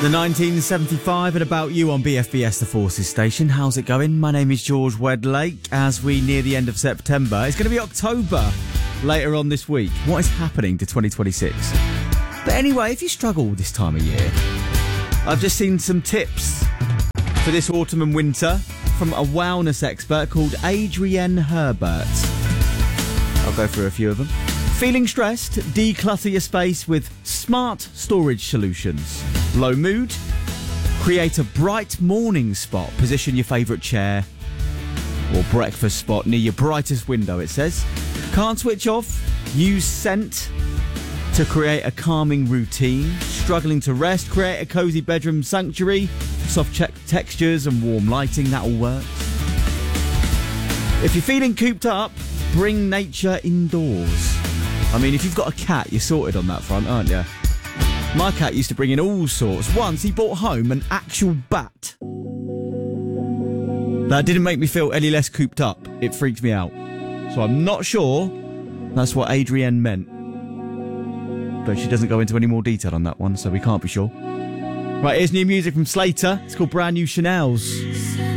The 1975 and About You on BFBS, the Forces station. How's it going? My name is George Wedlake. As we near the end of September, it's going to be October later on this week. What is happening to 2026? But anyway, if you struggle this time of year, I've just seen some tips for this autumn and winter from a wellness expert called Adrienne Herbert. I'll go through a few of them. Feeling stressed? Declutter your space with smart storage solutions. Low mood? Create a bright morning spot. Position your favourite chair or breakfast spot near your brightest window, it says. Can't switch off? Use scent to create a calming routine. Struggling to rest? Create a cosy bedroom sanctuary. Soft textures and warm lighting, that all works. If you're feeling cooped up, bring nature indoors. I mean, if you've got a cat, you're sorted on that front, aren't you? My cat used to bring in all sorts. Once he brought home an actual bat. That didn't make me feel any less cooped up. It freaked me out. So I'm not sure that's what Adrienne meant. But she doesn't go into any more detail on that one, so we can't be sure. Right, here's new music from Slater. It's called Brand New Chanels.